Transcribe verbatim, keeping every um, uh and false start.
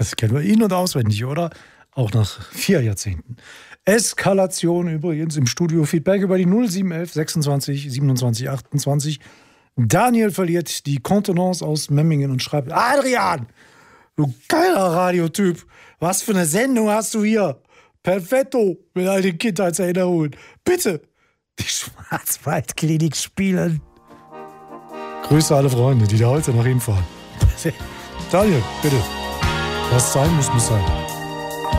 Das kennen wir in- und auswendig, oder? Auch nach vier Jahrzehnten. Eskalation übrigens im Studio. Feedback über die null sieben eins eins sechsundzwanzig siebenundzwanzig achtundzwanzig. Daniel verliert die Kontenance aus Memmingen und schreibt: Adrian, du geiler Radiotyp, was für eine Sendung hast du hier? Perfetto mit all den Kindheitserinnerungen. Bitte die Schwarzwaldklinik spielen. Grüße alle Freunde, die da heute nach ihm fahren. Daniel, bitte. Was sein muss, muss sein.